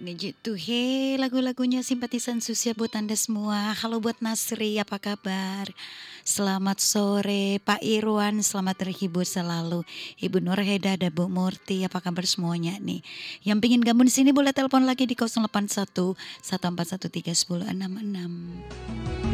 nih gitu. Hey, lagu-lagunya simpatisan Susia buat Anda semua. Halo buat Nasri, apa kabar? Selamat sore Pak Irwan, selamat terhibur selalu. Ibu Nurheda dan Bu Murti, apa kabar semuanya nih? Yang pingin gabung di sini boleh telepon lagi di 081 141 310 66.